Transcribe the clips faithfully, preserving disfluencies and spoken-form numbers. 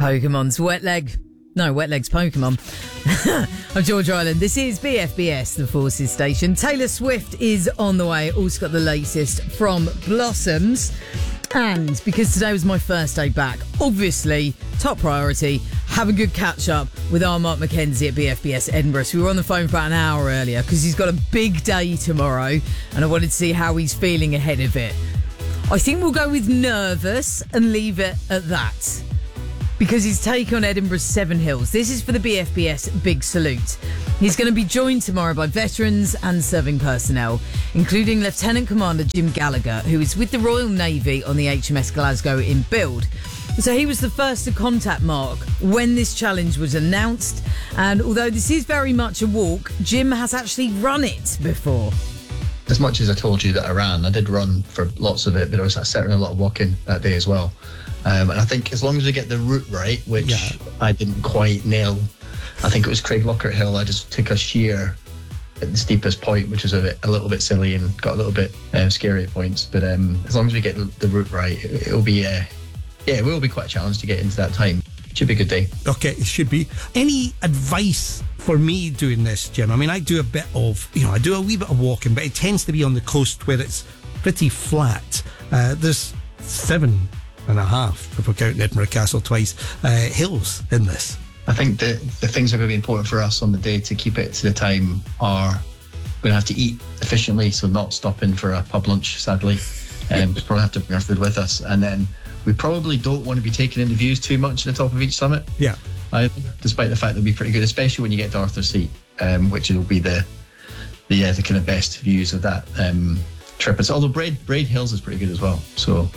Pokemon's Wet Leg. No, Wet Leg's Pokemon. I'm George Island. This is B F B S, the Forces Station. Taylor Swift is on the way. Also got the latest from Blossoms. And because today was my first day back, obviously, top priority, have a good catch-up with our Mark McKenzie at B F B S Edinburgh. So we were on the phone for about an hour earlier because he's got a big day tomorrow and I wanted to see how he's feeling ahead of it. I think we'll go with nervous and leave it at that. Because he's taking on Edinburgh's Seven Hills. This is for the B F B S Big Salute. He's going to be joined tomorrow by veterans and serving personnel, including Lieutenant Commander Jim Gallagher, who is with the Royal Navy on the H M S Glasgow in build. So he was the first to contact Mark when this challenge was announced. And although this is very much a walk, Jim has actually run it before. As much as I told you that I ran, I did run for lots of it, but I was certainly a lot of walking that day as well. Um, and I think as long as we get the route right, which yeah. I didn't quite nail, I think it was Craig Lockhart Hill, I just took a sheer at the steepest point, which was a, bit, a little bit silly and got a little bit um, scary at points. But um, as long as we get the, the route right, it, it'll be, uh, yeah, it will be quite a challenge to get into that time. Should be a good day. Okay, it should be. Any advice for me doing this, Jim? I mean, I do a bit of, you know, I do a wee bit of walking, but it tends to be on the coast where it's pretty flat. Uh, there's seven and a half, if we're counting Edinburgh Castle twice, uh, hills in this. I think the, the things that are going to be important for us on the day to keep it to the time are we're going to have to eat efficiently, so not stopping for a pub lunch, sadly. Um, we probably have to bring our food with us. And then we probably don't want to be taking in the views too much at the top of each summit. Yeah. I, despite the fact they'll be pretty good, especially when you get to Arthur's Seat, um, which will be the the, uh, the kind of best views of that um, trip. It's, although Braid, Braid Hills is pretty good as well. So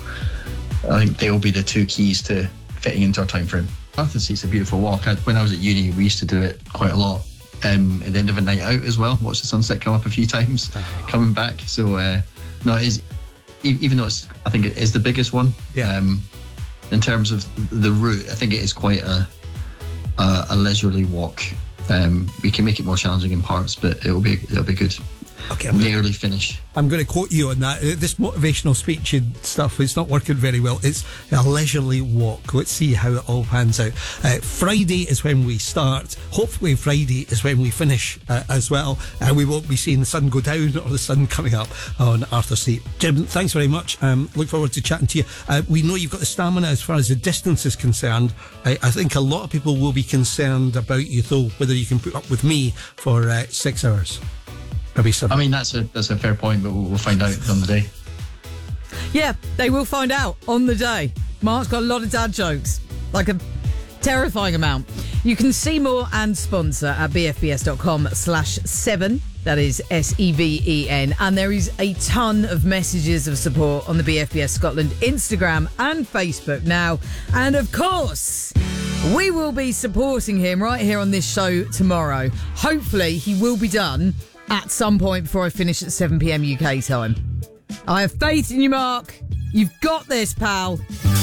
I think they will be the two keys to fitting into our time frame. Arthur's Seat's a beautiful walk. I, when I was at uni, we used to do it quite a lot um, at the end of a night out as well. Watch the sunset come up a few times coming back. So uh, no, it is, even though it's, I think it is the biggest one. Yeah. Um, in terms of the route, I think it is quite a a, a leisurely walk. Um, we can make it more challenging in parts, but it'll be it'll be good. Okay, nearly finish. I'm going to quote you on that. This motivational speech and stuff, it's not working very well. It's a leisurely walk. Let's see how it all pans out. Uh, Friday is when we start. Hopefully Friday is when we finish uh, as well. And uh, we won't be seeing the sun go down or the sun coming up on Arthur's Seat. Jim, thanks very much. Um, look forward to chatting to you. Uh, we know you've got the stamina as far as the distance is concerned. I, I think a lot of people will be concerned about you, though, whether you can put up with me for uh, six hours. I mean, that's a that's a fair point, but we'll, we'll find out on the day. Yeah, they will find out on the day. Mark's got a lot of dad jokes, like a terrifying amount. You can see more and sponsor at bfbs.com slash seven. That is S E V E N. And there is a ton of messages of support on the B F B S Scotland Instagram and Facebook now. And of course, we will be supporting him right here on this show tomorrow. Hopefully, he will be done at some point before I finish at seven p.m. U K time. I have faith in you, Mark. You've got this, pal.